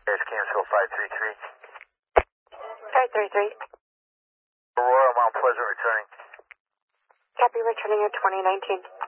There's Camsville 533. 533. Aurora, Mount Pleasant returning. Copy, returning at 2019.